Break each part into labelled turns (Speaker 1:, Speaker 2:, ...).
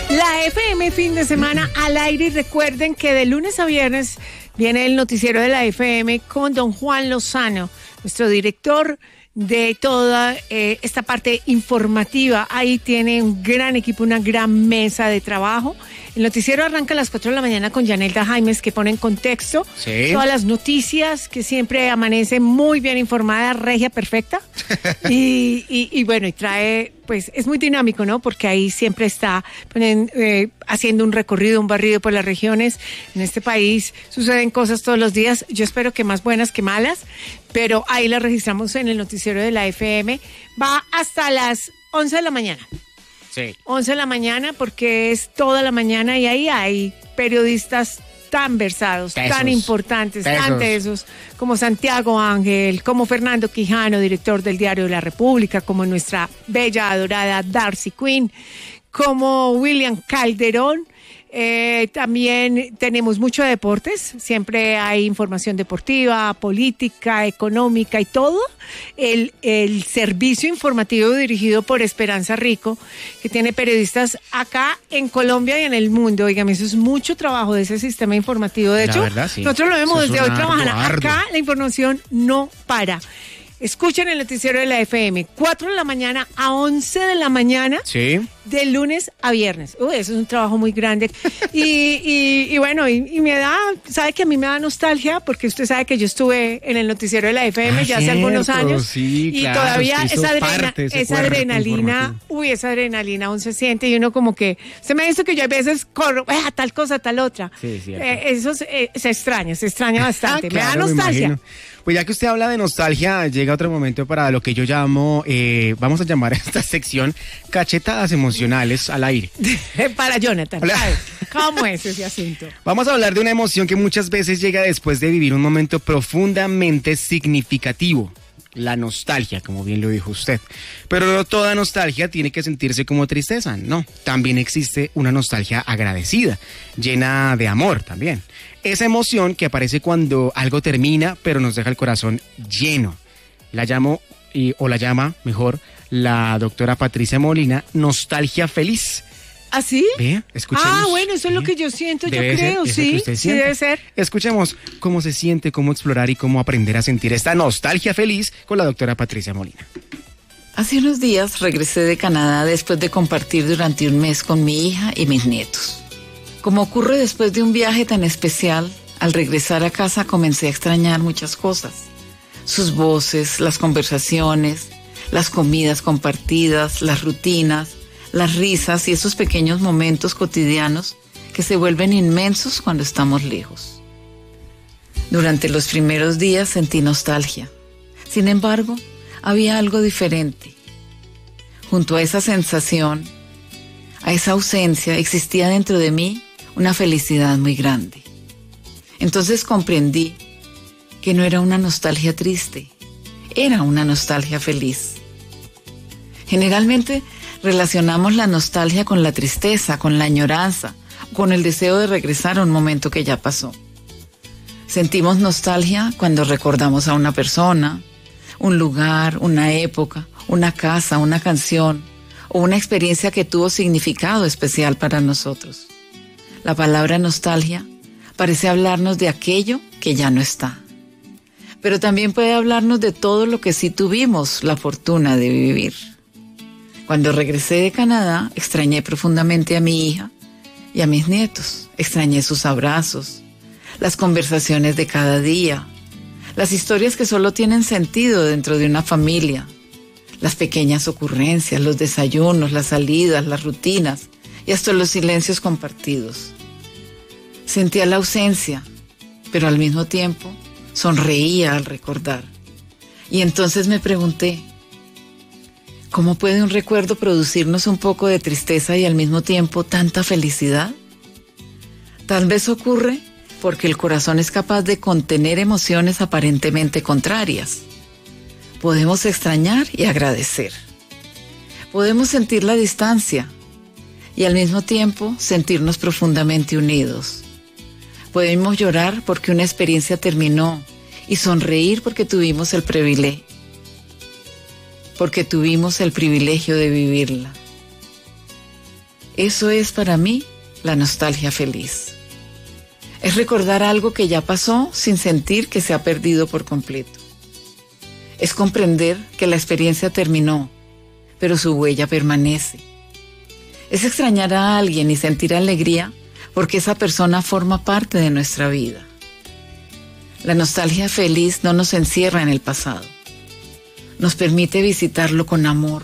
Speaker 1: La FM fin de semana al aire, y recuerden que de lunes a viernes viene el noticiero de la FM con don Juan Lozano, nuestro director de toda esta parte informativa. Ahí tiene un gran equipo, una gran mesa de trabajo. El noticiero arranca a las 4 de la mañana con Yanelda Jaimes, que pone en contexto todas las noticias, que siempre amanece muy bien informada, regia, perfecta. y bueno, y trae, pues es muy dinámico, ¿no? Porque ahí siempre está haciendo un recorrido, un barrido por las regiones. En este país suceden cosas todos los días. Yo espero que más buenas que malas, pero ahí las registramos en el noticiero de la FM. Va hasta las 11 de la mañana. Sí. 11 de la mañana, porque es toda la mañana, y ahí hay periodistas tan versados, tan importantes, tan tesos, como Santiago Ángel, como Fernando Quijano, director del Diario de la República, como nuestra bella, adorada Darcy Quinn, como William Calderón. También tenemos mucho de deportes, siempre hay información deportiva, política, económica y todo. El servicio informativo dirigido por Esperanza Rico, que tiene periodistas acá en Colombia y en el mundo. Oigan, eso es mucho trabajo de ese sistema informativo. De hecho, verdad, sí. Nosotros lo vemos desde hoy trabajando. Acá la información no para. Escuchen el noticiero de la FM, 4 de la mañana a 11 de la mañana, sí, de lunes a viernes. Uy, eso es un trabajo muy grande. Y bueno, y me da, ¿sabe que a mí me da nostalgia? Porque usted sabe que yo estuve en el noticiero de la FM ya hace algunos años. Sí, y claro, todavía esa adrenalina, esa adrenalina aún se siente, y uno como que, usted me ha visto que yo a veces corro, tal cosa, tal otra. Sí, eso se extraña bastante. Claro, me da nostalgia.
Speaker 2: Pues ya que usted habla de nostalgia, llega otro momento para lo que yo llamo, vamos a llamar a esta sección cachetadas emocionales al aire.
Speaker 1: Para Jonathan, ¿cómo es ese asunto?
Speaker 2: Vamos a hablar de una emoción que muchas veces llega después de vivir un momento profundamente significativo. La nostalgia, como bien lo dijo usted. Pero no toda nostalgia tiene que sentirse como tristeza, no. También existe una nostalgia agradecida, llena de amor también. Esa emoción que aparece cuando algo termina, pero nos deja el corazón lleno. La llama mejor la doctora Patricia Molina, nostalgia feliz.
Speaker 1: ¿Ah, sí?
Speaker 2: Ve, escuchemos.
Speaker 1: Bueno, eso es lo que yo siento, yo creo, sí, sí debe ser.
Speaker 2: Escuchemos cómo se siente, cómo explorar y cómo aprender a sentir esta nostalgia feliz con la doctora Patricia Molina.
Speaker 3: Hace unos días regresé de Canadá después de compartir durante un mes con mi hija y mis nietos. Como ocurre después de un viaje tan especial, al regresar a casa comencé a extrañar muchas cosas. Sus voces, las conversaciones, las comidas compartidas, las rutinas, las risas y esos pequeños momentos cotidianos que se vuelven inmensos cuando estamos lejos. Durante los primeros días sentí nostalgia. Sin embargo, había algo diferente. Junto a esa sensación, a esa ausencia, existía dentro de mí una felicidad muy grande. Entonces comprendí que no era una nostalgia triste, era una nostalgia feliz. Generalmente relacionamos la nostalgia con la tristeza, con la añoranza, con el deseo de regresar a un momento que ya pasó. Sentimos nostalgia cuando recordamos a una persona, un lugar, una época, una casa, una canción o una experiencia que tuvo significado especial para nosotros. La palabra nostalgia parece hablarnos de aquello que ya no está, pero también puede hablarnos de todo lo que sí tuvimos la fortuna de vivir. Cuando regresé de Canadá, extrañé profundamente a mi hija y a mis nietos. Extrañé sus abrazos, las conversaciones de cada día, las historias que solo tienen sentido dentro de una familia, las pequeñas ocurrencias, los desayunos, las salidas, las rutinas y hasta los silencios compartidos. Sentía la ausencia, pero al mismo tiempo sonreía al recordar. Y entonces me pregunté, ¿cómo puede un recuerdo producirnos un poco de tristeza y al mismo tiempo tanta felicidad? Tal vez ocurre porque el corazón es capaz de contener emociones aparentemente contrarias. Podemos extrañar y agradecer. Podemos sentir la distancia y al mismo tiempo sentirnos profundamente unidos. Podemos llorar porque una experiencia terminó y sonreír porque tuvimos el privilegio de vivirla. Eso es para mí la nostalgia feliz. Es recordar algo que ya pasó sin sentir que se ha perdido por completo. Es comprender que la experiencia terminó, pero su huella permanece. Es extrañar a alguien y sentir alegría porque esa persona forma parte de nuestra vida. La nostalgia feliz no nos encierra en el pasado. Nos permite visitarlo con amor.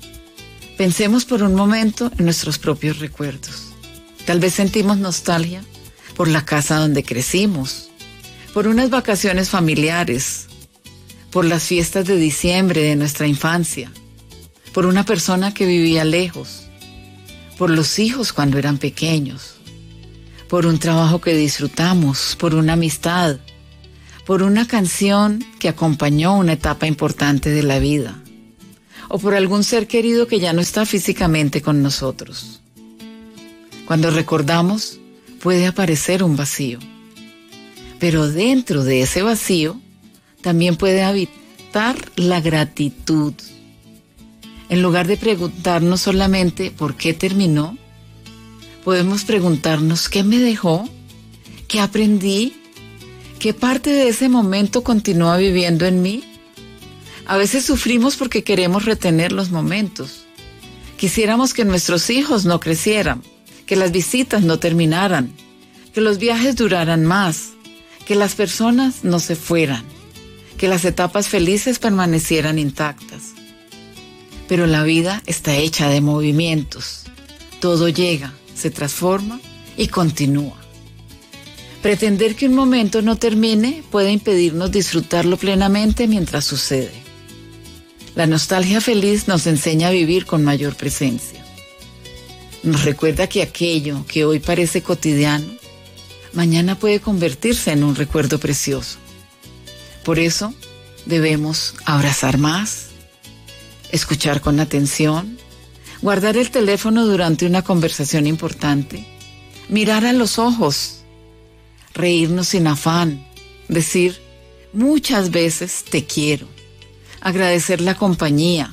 Speaker 3: Pensemos por un momento en nuestros propios recuerdos. Tal vez sentimos nostalgia por la casa donde crecimos, por unas vacaciones familiares, por las fiestas de diciembre de nuestra infancia, por una persona que vivía lejos, por los hijos cuando eran pequeños, por un trabajo que disfrutamos, por una amistad, por una canción que acompañó una etapa importante de la vida, o por algún ser querido que ya no está físicamente con nosotros. Cuando recordamos, puede aparecer un vacío, pero dentro de ese vacío también puede habitar la gratitud. En lugar de preguntarnos solamente por qué terminó, podemos preguntarnos qué me dejó, qué aprendí, qué parte de ese momento continúa viviendo en mí. A veces sufrimos porque queremos retener los momentos. Quisiéramos que nuestros hijos no crecieran, que las visitas no terminaran, que los viajes duraran más, que las personas no se fueran, que las etapas felices permanecieran intactas. Pero la vida está hecha de movimientos. Todo llega, se transforma y continúa. Pretender que un momento no termine puede impedirnos disfrutarlo plenamente mientras sucede. La nostalgia feliz nos enseña a vivir con mayor presencia. Nos recuerda que aquello que hoy parece cotidiano, mañana puede convertirse en un recuerdo precioso. Por eso, debemos abrazar más, escuchar con atención, guardar el teléfono durante una conversación importante, mirar a los ojos, reírnos sin afán, decir muchas veces te quiero, agradecer la compañía,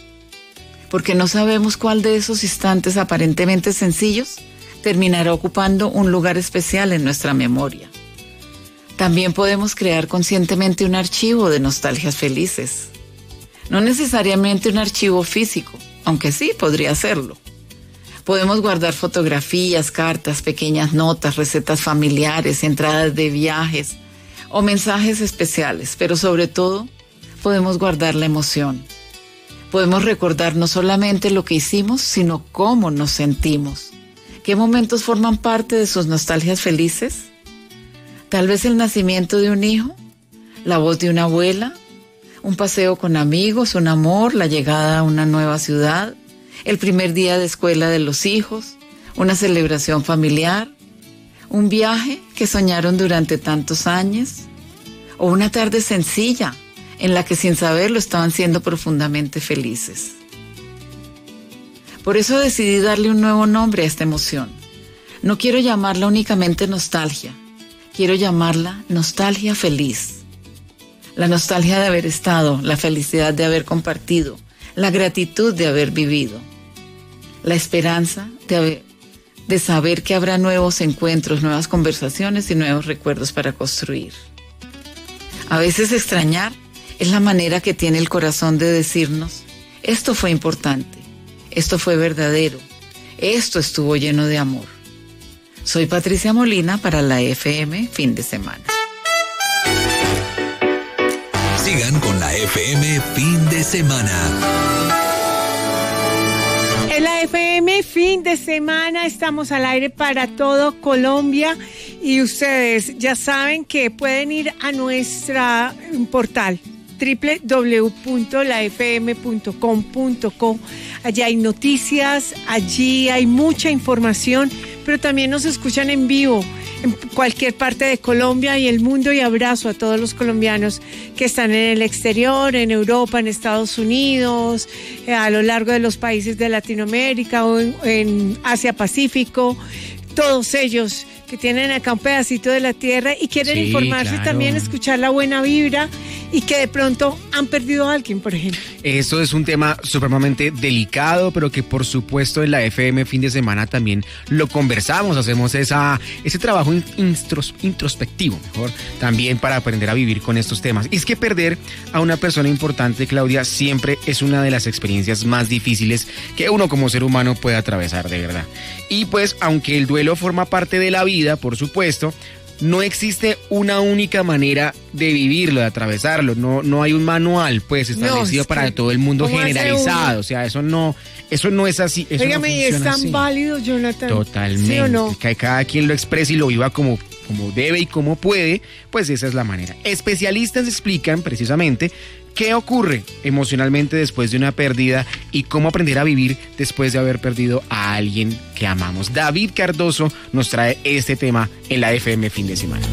Speaker 3: porque no sabemos cuál de esos instantes aparentemente sencillos terminará ocupando un lugar especial en nuestra memoria. También podemos crear conscientemente un archivo de nostalgias felices. No necesariamente un archivo físico, aunque sí podría serlo. Podemos guardar fotografías, cartas, pequeñas notas, recetas familiares, entradas de viajes o mensajes especiales, pero sobre todo podemos guardar la emoción. Podemos recordar no solamente lo que hicimos, sino cómo nos sentimos. ¿Qué momentos forman parte de sus nostalgias felices? Tal vez el nacimiento de un hijo, la voz de una abuela, un paseo con amigos, un amor, la llegada a una nueva ciudad, el primer día de escuela de los hijos, una celebración familiar, un viaje que soñaron durante tantos años, o una tarde sencilla en la que sin saberlo estaban siendo profundamente felices. Por eso decidí darle un nuevo nombre a esta emoción. No quiero llamarla únicamente nostalgia, quiero llamarla nostalgia feliz. La nostalgia de haber estado, la felicidad de haber compartido, la gratitud de haber vivido, la esperanza de saber que habrá nuevos encuentros, nuevas conversaciones y nuevos recuerdos para construir. A veces extrañar es la manera que tiene el corazón de decirnos, esto fue importante, esto fue verdadero, esto estuvo lleno de amor. Soy Patricia Molina para la FM Fin de Semana.
Speaker 4: Sigan con la FM Fin de Semana.
Speaker 1: En la FM Fin de Semana estamos al aire para todo Colombia y ustedes ya saben que pueden ir a nuestra portal www.lafm.com.co. Allí hay noticias, allí hay mucha información, pero también nos escuchan en vivo en cualquier parte de Colombia y el mundo, y abrazo a todos los colombianos que están en el exterior, en Europa, en Estados Unidos, a lo largo de los países de Latinoamérica o en Asia Pacífico, todos ellos que tienen acá un pedacito de la tierra y quieren
Speaker 2: Sí,
Speaker 1: informarse
Speaker 2: claro.
Speaker 1: también, escuchar la buena vibra y que de pronto han perdido a alguien, por ejemplo.
Speaker 2: Esto es un tema supremamente delicado, pero que por supuesto en la FM fin de semana también lo conversamos, hacemos ese trabajo introspectivo, mejor, también para aprender a vivir con estos temas. Y es que perder a una persona importante, Claudia, siempre es una de las experiencias más difíciles que uno como ser humano puede atravesar, de verdad. Y pues, aunque el duelo forma parte de la vida, por supuesto, no existe una única manera de vivirlo, de atravesarlo. No hay un manual, pues, establecido para todo el mundo,
Speaker 1: ¿cómo hace
Speaker 2: generalizado.
Speaker 1: uno?
Speaker 2: O sea, eso no es así. Eso
Speaker 1: Óigame,
Speaker 2: no
Speaker 1: ¿y es
Speaker 2: funciona
Speaker 1: tan
Speaker 2: así.
Speaker 1: válido, Jonathan?
Speaker 2: Totalmente.
Speaker 1: ¿Sí o no?
Speaker 2: Que cada quien lo exprese y lo viva como debe y como puede, pues esa es la manera. Especialistas explican precisamente qué ocurre emocionalmente después de una pérdida y cómo aprender a vivir después de haber perdido a alguien que amamos. David Cardoso nos trae este tema en la FM fin de semana.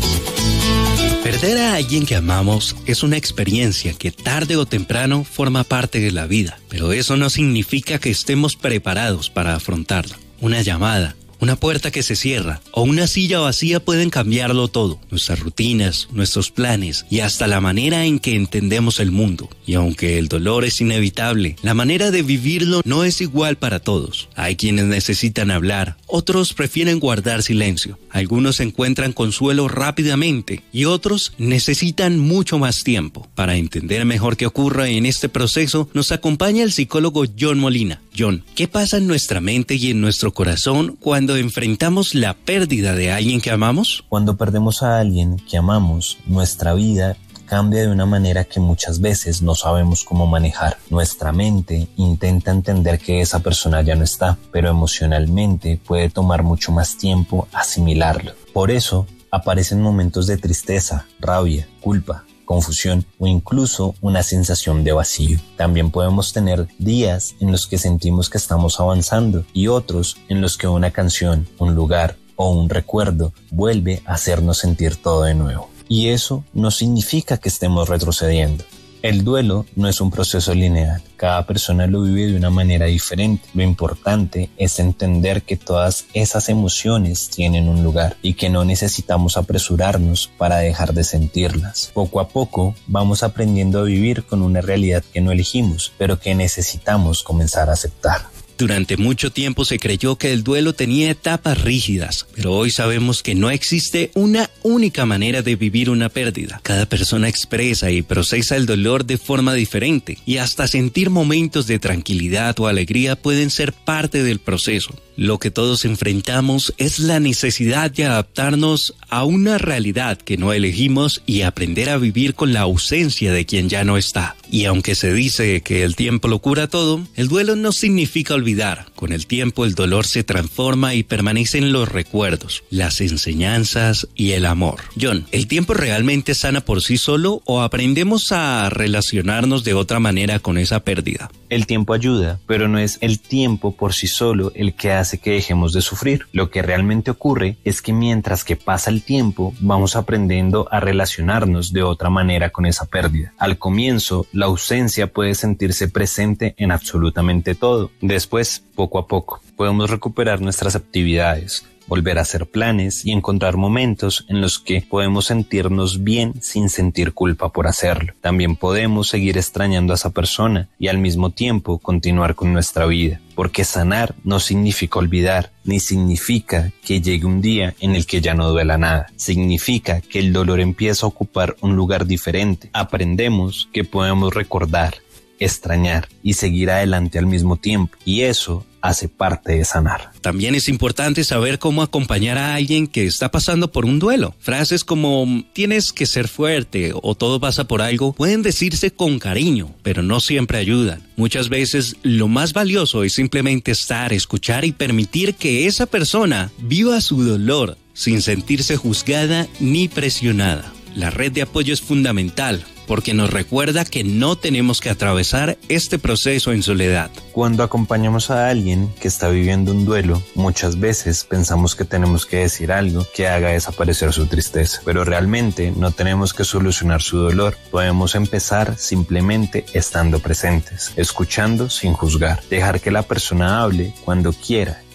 Speaker 5: Perder a alguien que amamos es una experiencia que tarde o temprano forma parte de la vida, pero eso no significa que estemos preparados para afrontarla. Una llamada, una puerta que se cierra o una silla vacía pueden cambiarlo todo, nuestras rutinas, nuestros planes y hasta la manera en que entendemos el mundo. Y aunque el dolor es inevitable, la manera de vivirlo no es igual para todos. Hay quienes necesitan hablar, otros prefieren guardar silencio. Algunos encuentran consuelo rápidamente y otros necesitan mucho más tiempo. Para entender mejor qué ocurre en este proceso, nos acompaña el psicólogo John Molina. John, ¿qué pasa en nuestra mente y en nuestro corazón cuando enfrentamos la pérdida de alguien que amamos?
Speaker 6: Cuando perdemos a alguien que amamos, nuestra vida cambia de una manera que muchas veces no sabemos cómo manejar. Nuestra mente intenta entender que esa persona ya no está, pero emocionalmente puede tomar mucho más tiempo asimilarlo. Por eso aparecen momentos de tristeza, rabia, culpa, confusión o incluso una sensación de vacío. También podemos tener días en los que sentimos que estamos avanzando y otros en los que una canción, un lugar o un recuerdo vuelve a hacernos sentir todo de nuevo. Y eso no significa que estemos retrocediendo. El duelo no es un proceso lineal, cada persona lo vive de una manera diferente. Lo importante es entender que todas esas emociones tienen un lugar y que no necesitamos apresurarnos para dejar de sentirlas. Poco a poco vamos aprendiendo a vivir con una realidad que no elegimos, pero que necesitamos comenzar a aceptar.
Speaker 5: Durante mucho tiempo se creyó que el duelo tenía etapas rígidas, pero hoy sabemos que no existe una única manera de vivir una pérdida. Cada persona expresa y procesa el dolor de forma diferente y hasta sentir momentos de tranquilidad o alegría pueden ser parte del proceso. Lo que todos enfrentamos es la necesidad de adaptarnos a una realidad que no elegimos y aprender a vivir con la ausencia de quien ya no está. Y aunque se dice que el tiempo lo cura todo, el duelo no significa olvidar. Con el tiempo el dolor se transforma y permanecen los recuerdos, las enseñanzas y el amor. John, ¿el tiempo realmente sana por sí solo o aprendemos a relacionarnos de otra manera con esa pérdida?
Speaker 6: El tiempo ayuda, pero no es el tiempo por sí solo el que hace que dejemos de sufrir. Lo que realmente ocurre es que mientras que pasa el tiempo, vamos aprendiendo a relacionarnos de otra manera con esa pérdida. Al comienzo, la ausencia puede sentirse presente en absolutamente todo. Después, poco a poco, podemos recuperar nuestras actividades, volver a hacer planes y encontrar momentos en los que podemos sentirnos bien sin sentir culpa por hacerlo. También podemos seguir extrañando a esa persona y al mismo tiempo continuar con nuestra vida, porque sanar no significa olvidar, ni significa que llegue un día en el que ya no duela nada. Significa que el dolor empieza a ocupar un lugar diferente. Aprendemos que podemos recordar, extrañar y seguir adelante al mismo tiempo, y eso hace parte de sanar.
Speaker 5: También es importante saber cómo acompañar a alguien que está pasando por un duelo. Frases como tienes que ser fuerte o todo pasa por algo pueden decirse con cariño, pero no siempre ayudan. Muchas veces lo más valioso es simplemente estar, escuchar y permitir que esa persona viva su dolor sin sentirse juzgada ni presionada. La red de apoyo es fundamental porque nos recuerda que no tenemos que atravesar este proceso en soledad.
Speaker 6: Cuando acompañamos a alguien que está viviendo un duelo, muchas veces pensamos que tenemos que decir algo que haga desaparecer su tristeza, pero realmente no tenemos que solucionar su dolor. Podemos empezar simplemente estando presentes, escuchando sin juzgar, dejar que la persona hable cuando quiera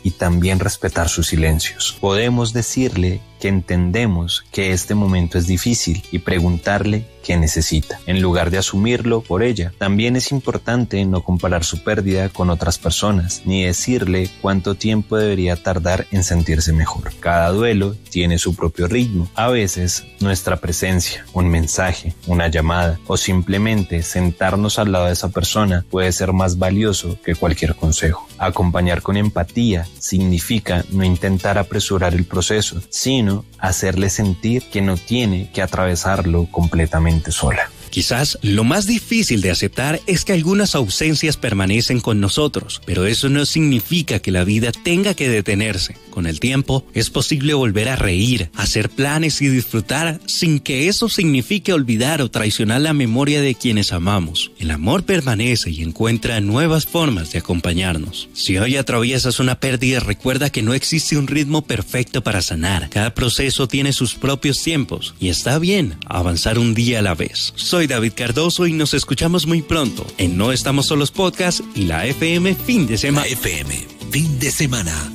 Speaker 6: y también respetar sus silencios. Podemos decirle que entendemos que este momento es difícil y preguntarle qué necesita, en lugar de asumirlo por ella. También es importante no comparar su pérdida con otras personas, ni decirle cuánto tiempo debería tardar en sentirse mejor. Cada duelo tiene su propio ritmo. A veces, nuestra presencia, un mensaje, una llamada o simplemente sentarnos al lado de esa persona puede ser más valioso que cualquier consejo. Acompañar con empatía significa no intentar apresurar el proceso, sino hacerle sentir que no tiene que atravesarlo completamente sola.
Speaker 5: Quizás lo más difícil de aceptar es que algunas ausencias permanecen con nosotros, pero eso no significa que la vida tenga que detenerse. Con el tiempo, es posible volver a reír, hacer planes y disfrutar sin que eso signifique olvidar o traicionar la memoria de quienes amamos. El amor permanece y encuentra nuevas formas de acompañarnos. Si hoy atraviesas una pérdida, recuerda que no existe un ritmo perfecto para sanar. Cada proceso tiene sus propios tiempos y está bien avanzar un día a la vez. Soy David Cardoso y nos escuchamos muy pronto en No Estamos Solos Podcast y la FM Fin de Semana.
Speaker 4: La FM Fin de Semana.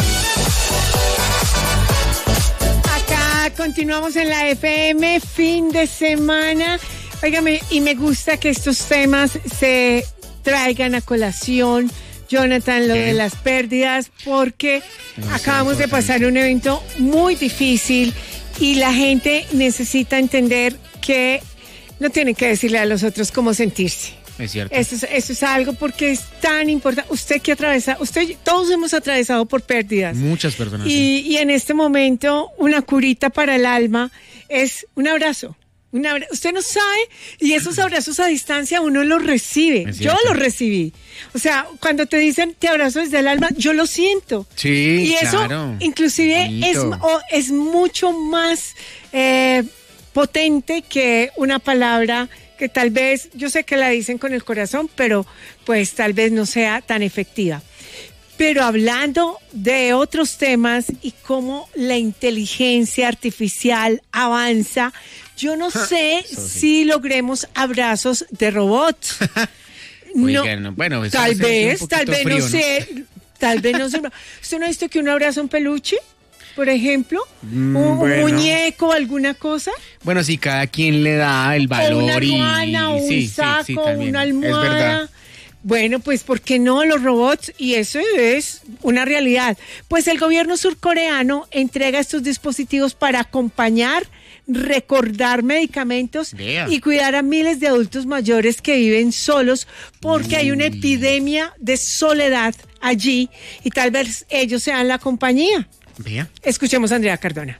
Speaker 1: Acá continuamos en la FM Fin de Semana. Óigame, y me gusta que estos temas se traigan a colación, Jonathan, lo de las pérdidas, porque acabamos de pasar un evento muy difícil y la gente necesita entender que no tienen que decirle a los otros cómo sentirse.
Speaker 2: Es cierto.
Speaker 1: Eso es algo porque es tan importante. Usted que atraviesa, todos hemos atravesado por pérdidas.
Speaker 2: Muchas personas.
Speaker 1: Y en este momento, una curita para el alma es un abrazo. Usted no sabe, y esos abrazos a distancia uno los recibe. Yo los recibí. O sea, cuando te dicen te abrazo desde el alma, yo lo siento.
Speaker 2: Sí,
Speaker 1: y eso,
Speaker 2: claro.
Speaker 1: inclusive, es mucho más potente que una palabra que tal vez, yo sé que la dicen con el corazón, pero pues tal vez no sea tan efectiva. Pero hablando de otros temas y cómo la inteligencia artificial avanza, yo no sé si logremos abrazos de robots.
Speaker 2: Oigan, no, bueno,
Speaker 1: tal vez
Speaker 2: frío,
Speaker 1: no sé. ¿Usted no ha visto que uno abraza un peluche? Por ejemplo, un muñeco, alguna cosa.
Speaker 2: Bueno, sí, cada quien le da el valor.
Speaker 1: O una ruana, o un saco, una almohada.
Speaker 2: Es verdad.
Speaker 1: Bueno, pues ¿por qué no los robots? Y eso es una realidad. Pues el gobierno surcoreano entrega estos dispositivos para acompañar, recordar medicamentos y cuidar a miles de adultos mayores que viven solos porque hay una epidemia de soledad allí y tal vez ellos sean la compañía. Escuchemos a Andrea Cardona.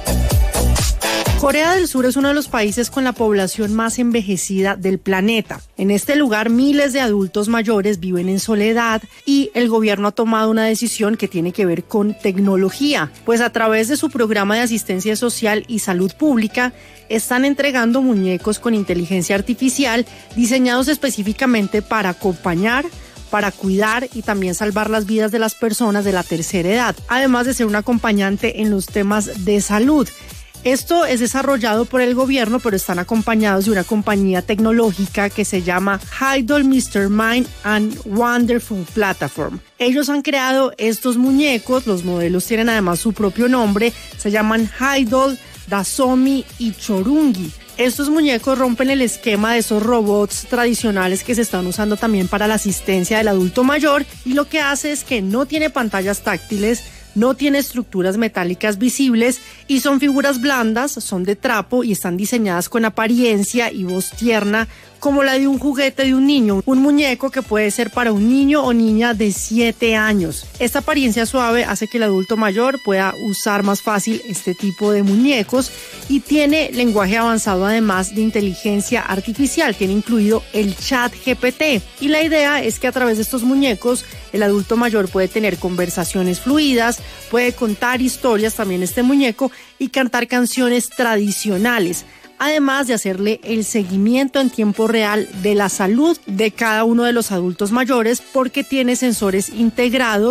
Speaker 7: Corea del Sur es uno de los países con la población más envejecida del planeta. En este lugar, miles de adultos mayores viven en soledad y el gobierno ha tomado una decisión que tiene que ver con tecnología, pues a través de su programa de asistencia social y salud pública están entregando muñecos con inteligencia artificial diseñados específicamente para acompañar, para cuidar y también salvar las vidas de las personas de la tercera edad, además de ser un acompañante en los temas de salud. Esto es desarrollado por el gobierno, pero están acompañados de una compañía tecnológica que se llama Idol Mr. Mind and Wonderful Platform. Ellos han creado estos muñecos, los modelos tienen además su propio nombre, se llaman Idol, Dasomi y Chorungi. Estos muñecos rompen el esquema de esos robots tradicionales que se están usando también para la asistencia del adulto mayor y lo que hace es que no tiene pantallas táctiles, no tiene estructuras metálicas visibles y son figuras blandas, son de trapo y están diseñadas con apariencia y voz tierna como la de un juguete de un niño, un muñeco que puede ser para un niño o niña de 7 años. Esta apariencia suave hace que el adulto mayor pueda usar más fácil este tipo de muñecos y tiene lenguaje avanzado además de inteligencia artificial, tiene incluido el chat GPT y la idea es que a través de estos muñecos el adulto mayor puede tener conversaciones fluidas, puede contar historias también este muñeco y cantar canciones tradicionales, además de hacerle el seguimiento en tiempo real de la salud de cada uno de los adultos mayores porque tiene sensores integrados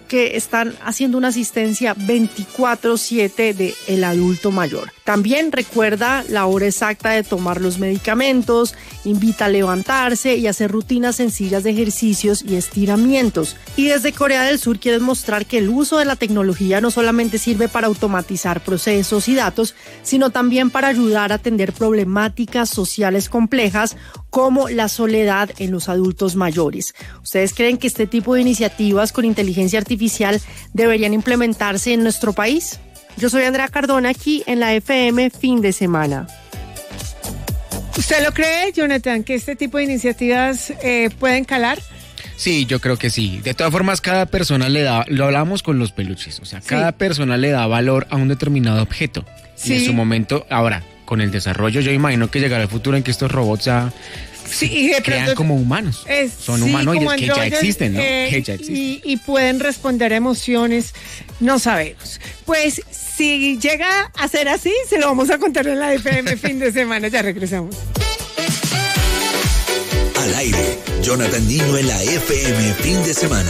Speaker 7: que están haciendo una asistencia 24/7 de el adulto mayor. También recuerda la hora exacta de tomar los medicamentos, invita a levantarse y hacer rutinas sencillas de ejercicios y estiramientos. Y desde Corea del Sur quieren mostrar que el uso de la tecnología no solamente sirve para automatizar procesos y datos, sino también para ayudar a atender problemáticas sociales complejas como la soledad en los adultos mayores. ¿Ustedes creen que este tipo de iniciativas con inteligencia artificial deberían implementarse en nuestro país? Yo soy Andrea Cardona, aquí en la FM Fin de Semana.
Speaker 1: ¿Usted lo cree, Jonathan, que este tipo de iniciativas pueden calar?
Speaker 2: Sí, yo creo que sí. De todas formas, cada persona le da, lo hablamos con los peluches, o sea, cada persona le da valor a un determinado objeto. Sí. Y en su momento, ahora, con el desarrollo, yo imagino que llegará el futuro en que estos robots ya
Speaker 1: y de
Speaker 2: crean como humanos. Son humanoides que ya existen, ¿no? Que ya existen.
Speaker 1: Y pueden responder a emociones, no sabemos. Pues si llega a ser así, se lo vamos a contar en la FM Fin de Semana. Ya regresamos.
Speaker 4: Al aire, Jonathan Nino en la FM Fin de Semana.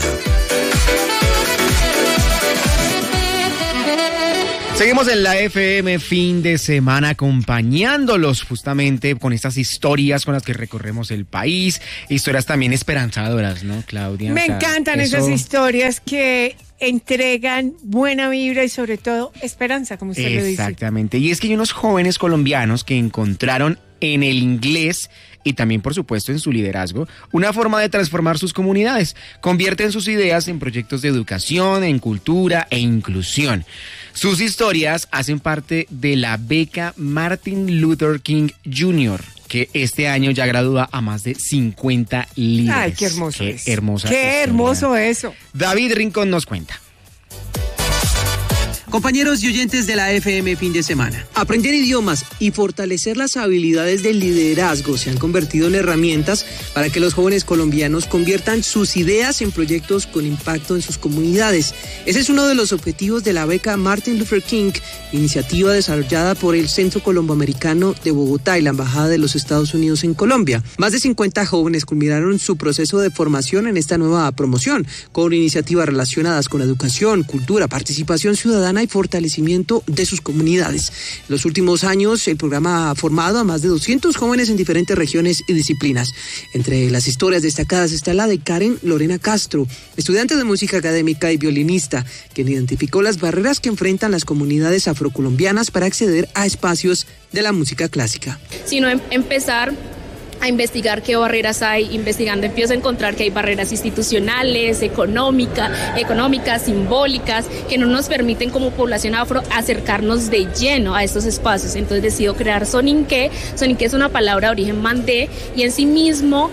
Speaker 2: Seguimos en la FM Fin de Semana acompañándolos justamente con estas historias con las que recorremos el país, historias también esperanzadoras, ¿no, Claudia?
Speaker 1: Me encantan esas historias que entregan buena vibra y sobre todo esperanza, como usted lo dice.
Speaker 2: Exactamente, y es que hay unos jóvenes colombianos que encontraron en el inglés y también, por supuesto, en su liderazgo, una forma de transformar sus comunidades. Convierten sus ideas en proyectos de educación, en cultura e inclusión. Sus historias hacen parte de la beca Martin Luther King Jr., que este año ya gradúa a más de 50 líderes.
Speaker 1: Ay, qué hermoso
Speaker 2: Qué
Speaker 1: eso.
Speaker 2: hermosa
Speaker 1: Qué
Speaker 2: historia.
Speaker 1: hermoso eso.
Speaker 2: David Rincón nos cuenta.
Speaker 8: Compañeros y oyentes de la FM Fin de Semana, aprender idiomas y fortalecer las habilidades del liderazgo se han convertido en herramientas para que los jóvenes colombianos conviertan sus ideas en proyectos con impacto en sus comunidades. Ese es uno de los objetivos de la beca Martin Luther King, iniciativa desarrollada por el Centro Colomboamericano de Bogotá y la Embajada de los Estados Unidos en Colombia. Más de 50 jóvenes culminaron su proceso de formación en esta nueva promoción, con iniciativas relacionadas con educación, cultura, participación ciudadana y fortalecimiento de sus comunidades. En los últimos años, el programa ha formado a más de 200 jóvenes en diferentes regiones y disciplinas. Entre las historias destacadas está la de Karen Lorena Castro, estudiante de música académica y violinista, quien identificó las barreras que enfrentan las comunidades afrocolombianas para acceder a espacios de la música clásica.
Speaker 9: Sino empezar a investigar qué barreras hay. Investigando empiezo a encontrar que hay barreras institucionales, económicas, simbólicas, que no nos permiten como población afro acercarnos de lleno a estos espacios. Entonces decido crear Soninké. Soninké es una palabra de origen mandé y en sí mismo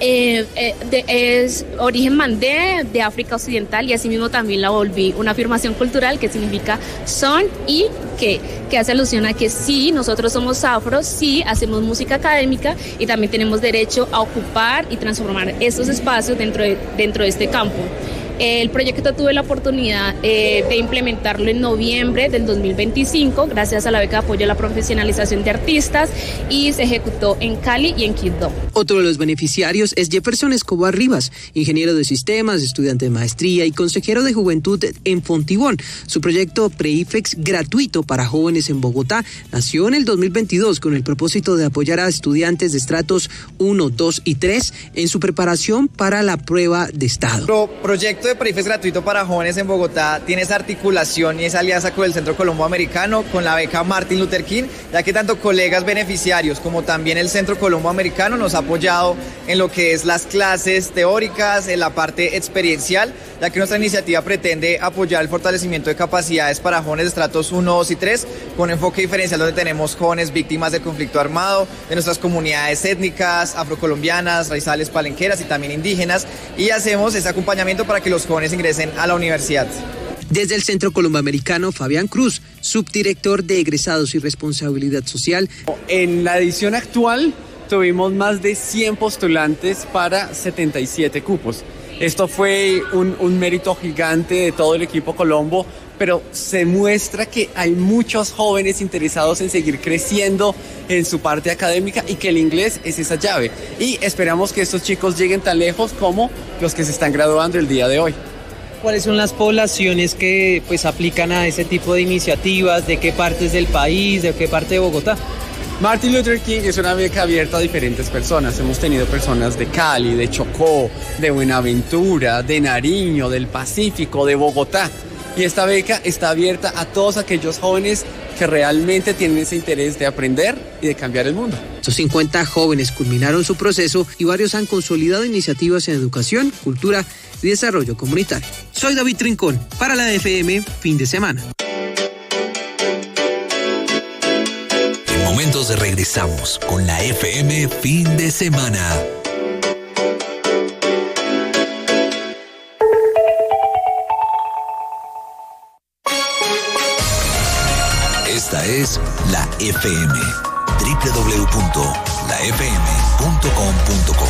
Speaker 9: es origen mandé de África Occidental, y asimismo también la volví una afirmación cultural que significa son y que hace alusión a que sí, nosotros somos afros, sí, hacemos música académica y también tenemos derecho a ocupar y transformar estos espacios dentro de este campo. El proyecto tuve la oportunidad de implementarlo en noviembre del 2025 gracias a la beca de apoyo a la profesionalización de artistas, y se ejecutó en Cali y en Quibdó.
Speaker 8: Otro de los beneficiarios es Jefferson Escobar Rivas, ingeniero de sistemas, estudiante de maestría y consejero de juventud en Fontibón. Su proyecto Preifex gratuito para jóvenes en Bogotá nació en el 2022 con el propósito de apoyar a estudiantes de estratos 1, 2 y 3 en su preparación para la prueba de estado.
Speaker 10: Proyecto de Preifex gratuito para jóvenes en Bogotá tiene esa articulación y esa alianza con el Centro Colomboamericano, con la beca Martin Luther King, ya que tanto colegas beneficiarios como también el Centro Colomboamericano nos ha apoyado en lo que es las clases teóricas, en la parte experiencial, ya que nuestra iniciativa pretende apoyar el fortalecimiento de capacidades para jóvenes de estratos 1, 2 y 3, con enfoque diferencial donde tenemos jóvenes víctimas del conflicto armado, de nuestras comunidades étnicas, afrocolombianas, raizales, palenqueras y también indígenas, y hacemos ese acompañamiento para que los jóvenes ingresen a la universidad.
Speaker 8: Desde el Centro Colomboamericano, Fabián Cruz, subdirector de Egresados y Responsabilidad Social.
Speaker 11: En la edición actual tuvimos más de 100 postulantes para 77 cupos. Esto fue un mérito gigante de todo el equipo Colombo, pero se muestra que hay muchos jóvenes interesados en seguir creciendo en su parte académica y que el inglés es esa llave. Y esperamos que estos chicos lleguen tan lejos como los que se están graduando el día de hoy.
Speaker 8: cuáles son las poblaciones que pues aplican a ese tipo de iniciativas? ¿De qué partes del país? ¿De qué parte de Bogotá?
Speaker 11: Martin Luther King es una beca abierta a diferentes personas. Hemos tenido personas de Cali, de Chocó, de Buenaventura, de Nariño, del Pacífico, de Bogotá. Y esta beca está abierta a todos aquellos jóvenes que realmente tienen ese interés de aprender y de cambiar el mundo.
Speaker 8: Estos 50 jóvenes culminaron su proceso y varios han consolidado iniciativas en educación, cultura y desarrollo comunitario. Soy David Trincón, para la FM Fin de Semana.
Speaker 4: En momentos regresamos con la FM Fin de Semana. Esta es la FM, www.lafm.com.co.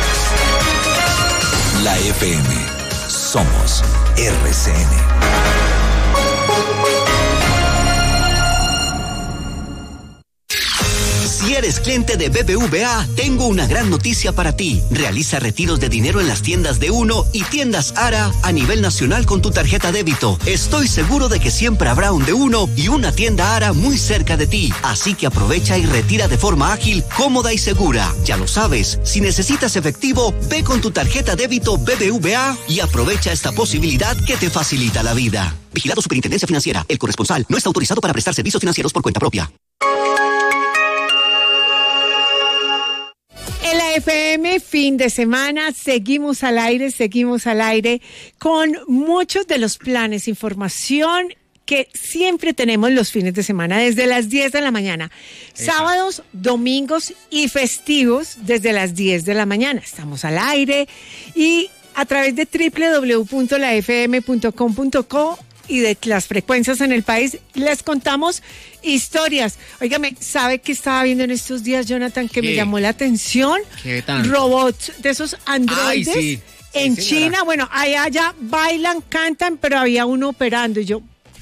Speaker 4: La FM, somos RCN.
Speaker 12: Si eres cliente de BBVA, tengo una gran noticia para ti. Realiza retiros de dinero en las tiendas de Uno y tiendas Ara a nivel nacional con tu tarjeta débito. Estoy seguro de que siempre habrá un de Uno y una tienda Ara muy cerca de ti. Así que aprovecha y retira de forma ágil, cómoda y segura. Ya lo sabes, si necesitas efectivo, ve con tu tarjeta débito BBVA y aprovecha esta posibilidad que te facilita la vida. Vigilado Superintendencia Financiera. El corresponsal no está autorizado para prestar servicios financieros por cuenta propia.
Speaker 1: En la FM Fin de Semana seguimos al aire con muchos de los planes, información que siempre tenemos los fines de semana desde las 10 de la mañana. Sábados, domingos y festivos desde las 10 de la mañana. Estamos al aire y a través de www.lafm.com.co y de las frecuencias en el país, les contamos historias. Óigame, ¿sabe qué estaba viendo en estos días, Jonathan, que me llamó la atención?
Speaker 2: ¿Qué tanto?
Speaker 1: Robots de esos androides en China. Bueno, allá bailan, cantan, pero había uno operando y yo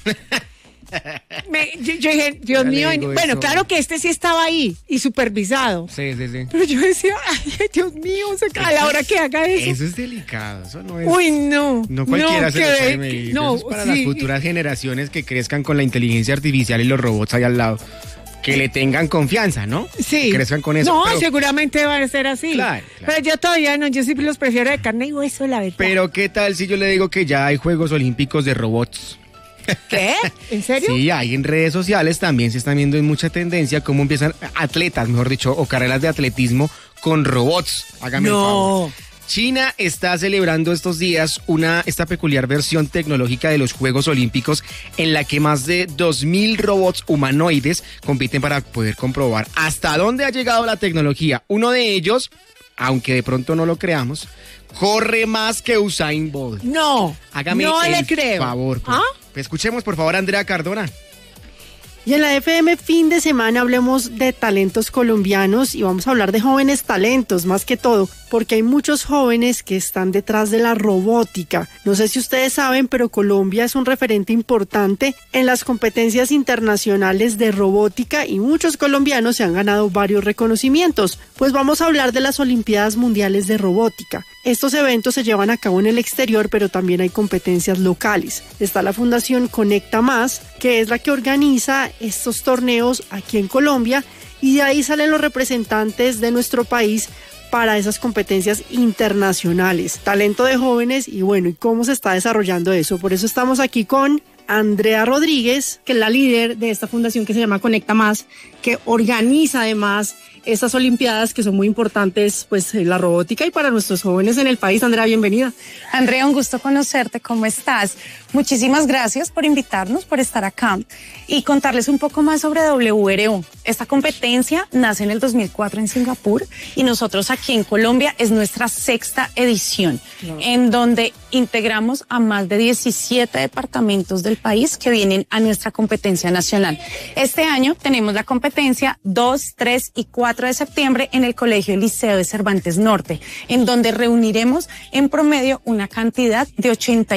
Speaker 1: dije, Dios mío, bueno, claro que este sí estaba ahí y supervisado.
Speaker 2: Sí.
Speaker 1: Pero yo decía, ay, Dios mío, a la hora que haga eso.
Speaker 2: Eso es delicado, eso no es.
Speaker 1: Uy, no.
Speaker 2: No cualquiera se lo puede medir.
Speaker 1: No,
Speaker 2: eso es para las futuras generaciones que crezcan con la inteligencia artificial y los robots ahí al lado. Que le tengan confianza, ¿no?
Speaker 1: Sí.
Speaker 2: Que crezcan con eso.
Speaker 1: No, pero seguramente va a ser así. Claro. Pero yo todavía no, yo sí los prefiero de carne y hueso, la verdad.
Speaker 2: Pero ¿qué tal si yo le digo que ya hay Juegos Olímpicos de robots?
Speaker 1: ¿Qué? ¿En serio?
Speaker 2: Sí, ahí en redes sociales también se están viendo en mucha tendencia cómo empiezan atletas, mejor dicho, o carreras de atletismo con robots. Hágame el favor. China está celebrando estos días esta peculiar versión tecnológica de los Juegos Olímpicos en la que más de 2.000 robots humanoides compiten para poder comprobar hasta dónde ha llegado la tecnología. Uno de ellos, aunque de pronto no lo creamos, corre más que Usain Bolt.
Speaker 1: No,
Speaker 2: hágame
Speaker 1: no
Speaker 2: el
Speaker 1: le creo.
Speaker 2: Favor. Escuchemos por favor a Andrea Cardona.
Speaker 7: Y en la FM Fin de Semana hablemos de talentos colombianos y vamos a hablar de jóvenes talentos más que todo, porque hay muchos jóvenes que están detrás de la robótica. No sé si ustedes saben, pero Colombia es un referente importante en las competencias internacionales de robótica y muchos colombianos se han ganado varios reconocimientos. Pues vamos a hablar de las Olimpiadas Mundiales de Robótica. Estos eventos se llevan a cabo en el exterior, pero también hay competencias locales. Está la Fundación Conecta Más, que es la que organiza estos torneos aquí en Colombia, y de ahí salen los representantes de nuestro país para esas competencias internacionales. Talento de jóvenes y bueno, ¿y cómo se está desarrollando eso? Por eso estamos aquí con Andrea Rodríguez,
Speaker 13: que es la líder de esta fundación que se llama Conecta Más, que organiza además estas olimpiadas que son muy importantes pues en la robótica y para nuestros jóvenes en el país. Andrea, bienvenida.
Speaker 14: Andrea, un gusto conocerte, ¿cómo estás? Muchísimas gracias por invitarnos, por estar acá y contarles un poco más sobre WRO. Esta competencia nace en el 2004 en Singapur y nosotros aquí en Colombia es nuestra 6ª edición, en donde integramos a más de 17 departamentos del país que vienen a nuestra competencia nacional. Este año tenemos la competencia 2, 3 y 4 de septiembre en el Colegio Liceo de Cervantes Norte, en donde reuniremos en promedio una cantidad de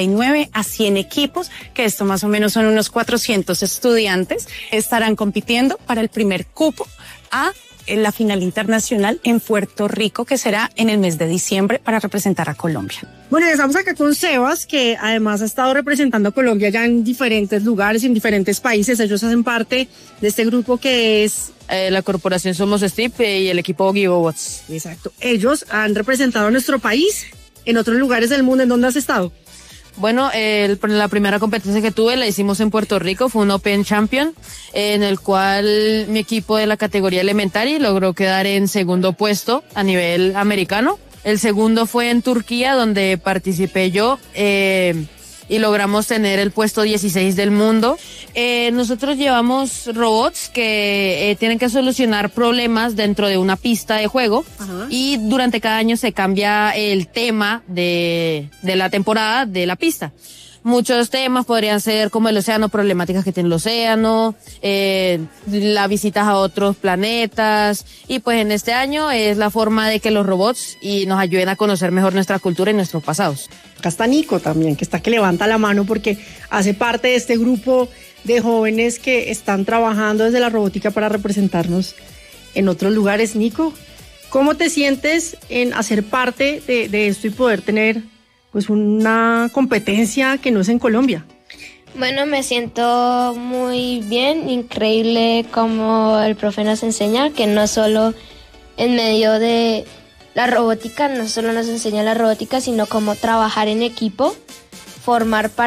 Speaker 14: 89 a 100 equipos, que esto más o menos son unos 400 estudiantes, estarán compitiendo para el primer cupo a en la final internacional en Puerto Rico, que será en el mes de diciembre para representar a Colombia.
Speaker 13: Bueno, estamos acá con Sebas, que además ha estado representando a Colombia ya en diferentes lugares, en diferentes países. Ellos hacen parte de este grupo que es...
Speaker 15: la corporación Somos Steve y el equipo Gigabots.
Speaker 13: Exacto. Ellos han representado a nuestro país en otros lugares del mundo. ¿En dónde has estado?
Speaker 15: Bueno, la primera competencia que tuve la hicimos en Puerto Rico, fue un Open Champion, en el cual mi equipo de la categoría Elementary logró quedar en segundo puesto a nivel americano. El segundo fue en Turquía, donde participé yo, y logramos tener el puesto 16 del mundo. Nosotros llevamos robots que tienen que solucionar problemas dentro de una pista de juego. Ajá. Y durante cada año se cambia el tema de la temporada de la pista. Muchos temas podrían ser como el océano, problemáticas que tiene el océano, las visitas a otros planetas, y pues en este año es la forma de que los robots nos ayuden a conocer mejor nuestra cultura y nuestros pasados.
Speaker 13: Acá está Nico también, que levanta la mano porque hace parte de este grupo de jóvenes que están trabajando desde la robótica para representarnos en otros lugares. Nico, ¿cómo te sientes en hacer parte de esto y poder tener pues una competencia que no es en Colombia?
Speaker 16: Bueno, me siento muy bien, increíble como el profe nos enseña, que no solo en medio de la robótica, no solo nos enseña la robótica, sino cómo trabajar en equipo, formar parte